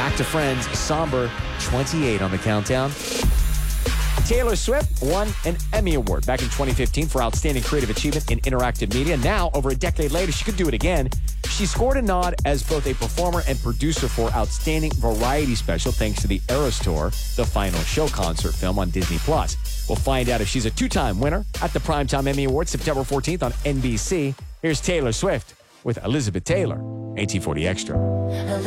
back to Friends, somber 28 on the countdown. Taylor Swift won an Emmy Award back in 2015 for Outstanding Creative Achievement in Interactive Media. Now, over a decade later, she could do it again. She scored a nod as both a performer and producer for Outstanding Variety Special thanks to the Eras Tour, the final show concert film on Disney+. We'll find out if she's a two-time winner at the Primetime Emmy Awards September 14th on NBC. Here's Taylor Swift with Elizabeth Taylor, 1840 Extra.